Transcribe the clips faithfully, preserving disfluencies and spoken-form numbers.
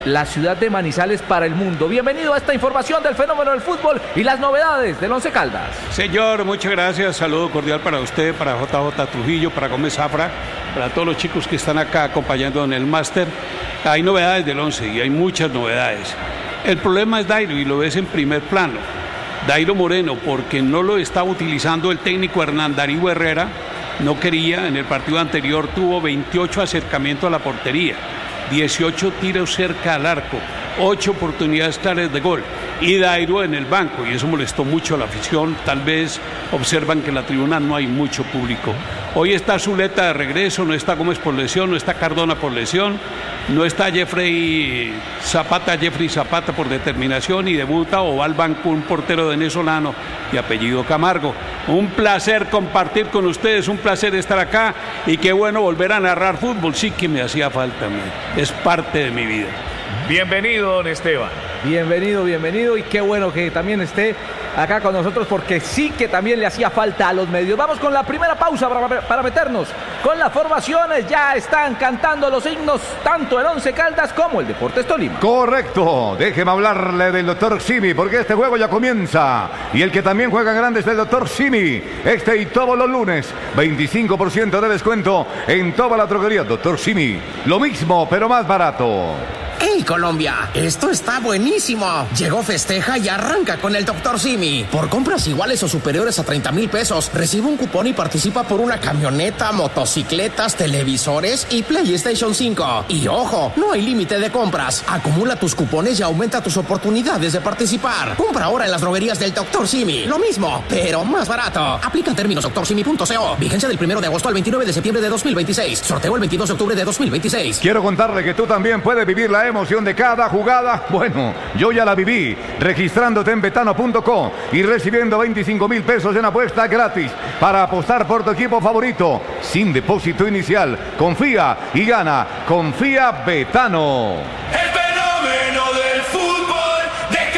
La ciudad de Manizales para el mundo. Bienvenido a esta información del fenómeno del fútbol y las novedades del Once Caldas. Señor, muchas gracias. Saludo cordial para usted, para J J Trujillo, para Gómez Zafra, para todos los chicos que están acá acompañando en el máster. Hay novedades del Once y hay muchas novedades. El problema es Dairo y lo ves en primer plano. Dairo Moreno, porque no lo estaba utilizando el técnico Hernán Darío Herrera, no quería. En el partido anterior tuvo veintiocho acercamientos a la portería, dieciocho tiros cerca al arco, ocho oportunidades claras de gol, y Dairo en el banco, y eso molestó mucho a la afición. Tal vez observan que en la tribuna no hay mucho público. Hoy está Zuleta de regreso, no está Gómez por lesión, no está Cardona por lesión, no está Jeffrey Zapata, Jeffrey Zapata por determinación, y debuta o va al banco un portero venezolano de apellido Camargo. Un placer compartir con ustedes, un placer estar acá, y qué bueno volver a narrar fútbol. Sí que me hacía falta a mí, es parte de mi vida. Bienvenido, don Esteban. Bienvenido, bienvenido, y qué bueno que también esté acá con nosotros, porque sí que también le hacía falta a los medios. Vamos con la primera pausa para, para meternos con las formaciones. Ya están cantando los himnos tanto el Once Caldas como el Deportes Tolima. Correcto, déjeme hablarle del doctor Simi, porque este juego ya comienza, y el que también juega grande es el doctor Simi. Este y todos los lunes, veinticinco por ciento de descuento en toda la droguería doctor Simi. Lo mismo, pero más barato. ¡Hey, Colombia! Esto está buenísimo. Llegó Festeja y arranca con el doctor Simi. Por compras iguales o superiores a treinta mil pesos, recibe un cupón y participa por una camioneta, motocicletas, televisores y PlayStation cinco. Y ojo, no hay límite de compras. Acumula tus cupones y aumenta tus oportunidades de participar. Compra ahora en las droguerías del doctor Simi. Lo mismo, pero más barato. Aplica términos doctor simi punto co. Vigencia del primero de agosto al veintinueve de septiembre de dos mil veintiséis. Sorteo el veintidós de octubre de dos mil veintiséis. Quiero contarle que tú también puedes vivir la emoción de cada jugada. Bueno, yo ya la viví registrándote en betano punto co y recibiendo veinticinco mil pesos en apuesta gratis para apostar por tu equipo favorito sin depósito inicial. Confía y gana. Confía Betano. El fenómeno del fútbol de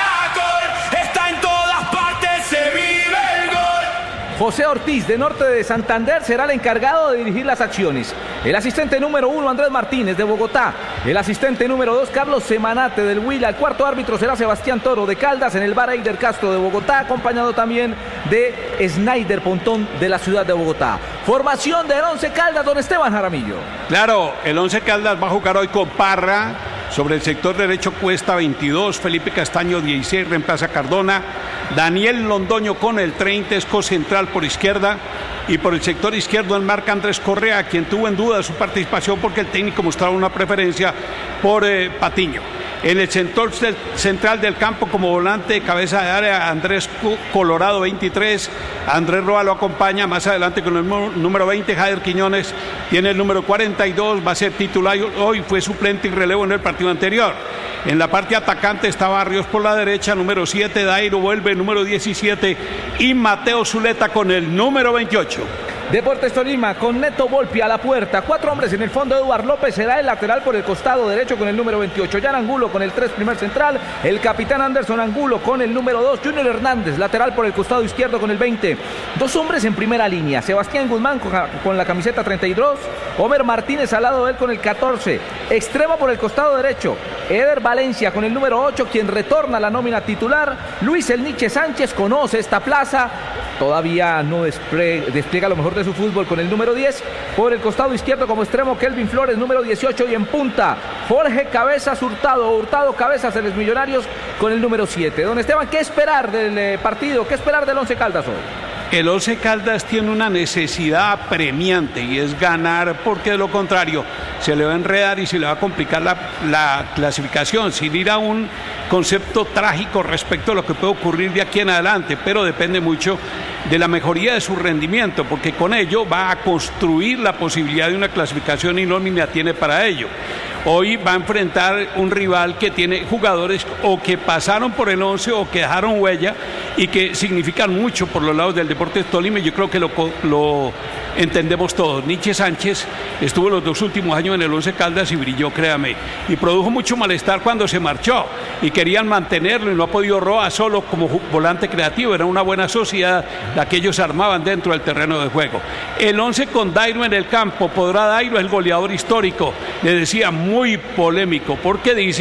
Caracol está en todas partes, se vive el gol. José Ortiz, de Norte de Santander, será el encargado de dirigir las acciones. El asistente número uno, Andrés Martínez, de Bogotá. El asistente número dos, Carlos Semanate, del Huila. El cuarto árbitro será Sebastián Toro, de Caldas. En el bar, Eider Castro, de Bogotá, acompañado también de Snyder Pontón, de la ciudad de Bogotá. Formación del Once Caldas, don Esteban Jaramillo. Claro, el Once Caldas va a jugar hoy con Parra. Sobre el sector derecho, Cuesta veintidós, Felipe Castaño dieciséis, reemplaza Cardona. Daniel Londoño con el treinta, es co-central por izquierda. Y por el sector izquierdo enmarca Andrés Correa, quien tuvo en duda su participación porque el técnico mostraba una preferencia por eh, Patiño. En el sector central del campo, como volante de cabeza de área, Andrés Colorado veintitrés, Andrés Roa lo acompaña más adelante con el número veinte, Jader Quiñones tiene el número cuarenta y dos, va a ser titular hoy, fue suplente y relevo en el partido anterior. En la parte atacante está Barrios por la derecha, número siete, Dairo vuelve, número diecisiete, y Mateo Zuleta con el número veintiocho. Deportes Tolima con Neto Volpi a la puerta. Cuatro hombres en el fondo. Eduard López será el lateral por el costado derecho con el número veintiocho. Jan Angulo con el tres, primer central. El capitán Anderson Angulo con el número dos. Junior Hernández, lateral por el costado izquierdo con el veinte. Dos hombres en primera línea. Sebastián Guzmán con, con la camiseta treinta y dos. Homer Martínez al lado de él con el catorce. Extremo por el costado derecho, Eder Valencia con el número ocho, quien retorna a la nómina titular. Luis El Niche Sánchez conoce esta plaza. Todavía no despliega, despliega lo mejor de su fútbol con el número diez. Por el costado izquierdo como extremo, Kelvin Flores, número dieciocho. Y en punta, Jorge Cabezas Hurtado, Hurtado Cabezas de los Millonarios con el número siete. Don Esteban, ¿qué esperar del eh, partido? ¿Qué esperar del Once Caldas hoy? El Once Caldas tiene una necesidad apremiante y es ganar, porque de lo contrario se le va a enredar y se le va a complicar la, la clasificación, sin ir a un concepto trágico respecto a lo que puede ocurrir de aquí en adelante, pero depende mucho de la mejoría de su rendimiento, porque con ello va a construir la posibilidad de una clasificación y nómina tiene para ello. Hoy va a enfrentar un rival que tiene jugadores o que pasaron por el once o que dejaron huella y que significan mucho por los lados del Deportes Tolima, y yo creo que lo, lo entendemos todos. Nietzsche Sánchez estuvo los dos últimos años en el Once Caldas y brilló, créame, y produjo mucho malestar cuando se marchó y querían mantenerlo y no ha podido. Roa solo como volante creativo, era una buena sociedad la que ellos armaban dentro del terreno de juego. El once con Dairo en el campo, podrá Dairo, el goleador histórico, le decía, muy polémico, porque dice